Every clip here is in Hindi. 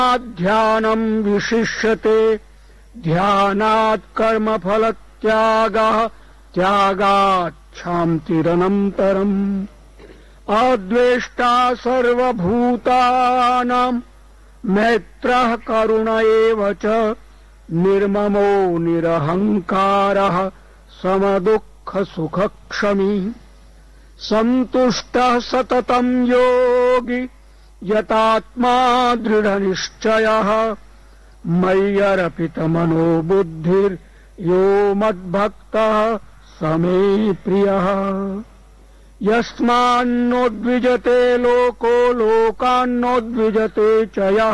ध्यानं विशिष्यते ध्यानात् कर्मफलत्यागः त्यागात् क्षान्तिरनन्तरम् अद्वेष्टा सर्वभूतानां मैत्रः करुण एव च निर्ममो निरहङ्कारः समदुःखसुखक्षमी सन्तुष्टः सततं योगी यतात्मा दृढनिश्चयः मय्यर्पितमनो बुद्धिर्यो मद्भक्तः स मे प्रियः यस्मान्नोद्विजते लोको लोकान्नोद्विजते च यः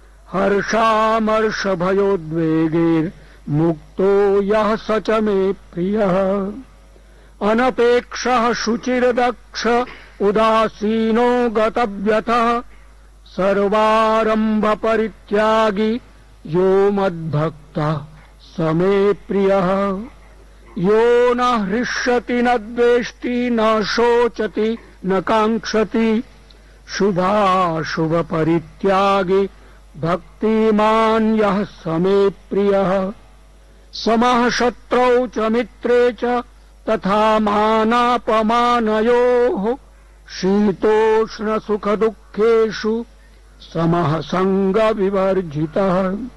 हर्षामर्षभयोद्वेगैर्मुक्तो यः स च मे प्रियः अनपेक्षः शुचिर्दक्ष उदासीनो गतव्यतः सर्वारम्भपरित्यागी यो मद्भक्तः स मे प्रियः यो न हृष्यति न द्वेष्टि न शोचति न काङ्क्षति शुभाशुभपरित्यागी भक्तिमान् यः स मे प्रियः समः शत्रौ च मित्रे च तथा मानापमानयोः शीतोष्णसुखदुःखेषु समः सङ्गविवर्जितः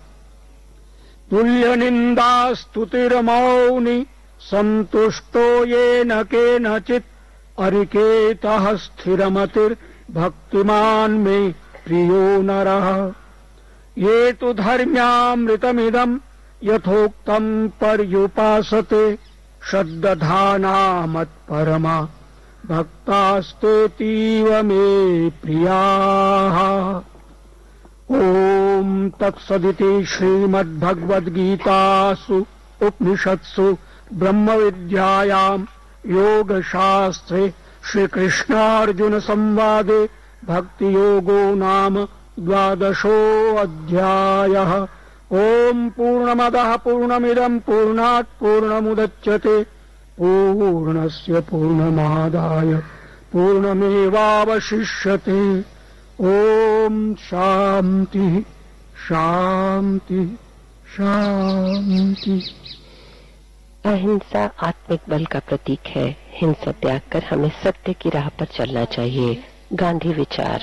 तुल्यनिन्दास्तुतिर्मौनि सन्तुष्टो येन केनचित् अरिकेतः स्थिरमतिर्भक्तिमान् मे प्रियो नरः ये तु धर्म्यामृतमिदम् यथोक्तम् पर्युपासते श्रद्दधाना मत्परमा भक्तास्तेतीव मे प्रियाः। ॐ तत्सदिति श्रीमद्भगवद्गीतासु उपनिषत्सु ब्रह्मविद्यायाम् योगशास्त्रे श्रीकृष्णार्जुनसंवादे भक्तियोगो नाम 12 ओम पूर्णमदः पूर्णमिदं पूर्णात् पूर्णमुदच्यते पूर्णस्य पूर्णमादाय पूर्णमेवावशिष्यते। ओम शांति शांति शांति। अहिंसा आत्मिक बल का प्रतीक है। हिंसा त्याग कर हमें सत्य की राह पर चलना चाहिए। गांधी विचार।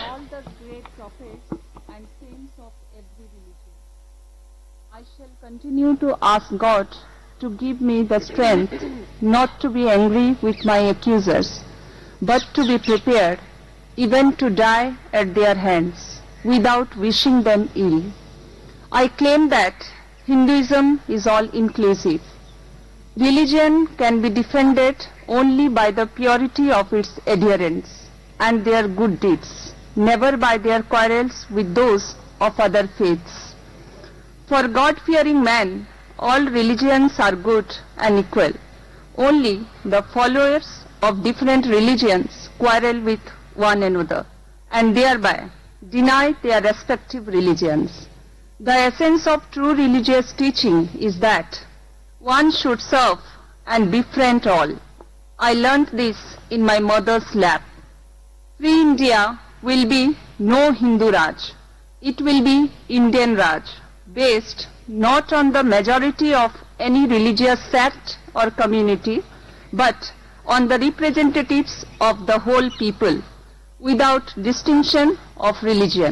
I shall continue to ask God to give me the strength not to be angry with my accusers, but to be prepared even to die at their hands without wishing them ill. I claim that Hinduism is all-inclusive. Religion can be defended only by the purity of its adherents and their good deeds, never by their quarrels with those of other faiths. For God-fearing man, all religions are good and equal. Only the followers of different religions quarrel with one another and thereby deny their respective religions. The essence of true religious teaching is that one should serve and befriend all. I learnt this in my mother's lap. Free India will be no Hindu Raj. It will be Indian Raj, based not on the majority of any religious sect or community, but on the representatives of the whole people, without distinction of religion.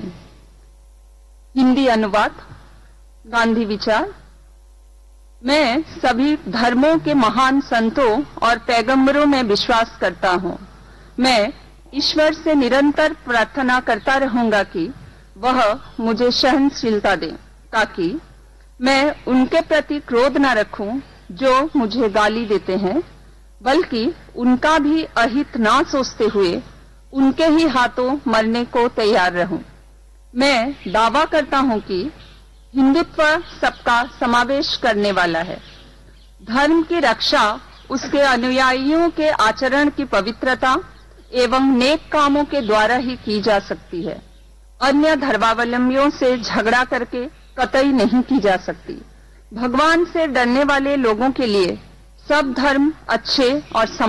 Hindi अनुवाद। गांधी विचार। मैं सभी धर्मों के महान संतों और पैगंबरों में विश्वास करता हूँ। मैं ईश्वर से निरंतर प्रार्थना करता रहूंगा कि वह मुझे सहनशीलता दे, ताकि मैं उनके प्रति क्रोध न रखूं जो मुझे गाली देते हैं, बल्कि उनका भी अहित ना सोचते हुए उनके ही हाथों मरने को तैयार रहूं। मैं दावा करता हूं कि हिंदुत्व सबका समावेश करने वाला है। धर्म की रक्षा उसके अनुयायियों के आचरण की पवित्रता एवं नेक कामों के द्वारा ही की जा सकती है। अन्य धर्मावलंबियों से झगड़ा करके कतई नहीं की जा सकती। भगवान से डरने वाले लोगों के लिए सब धर्म अच्छे और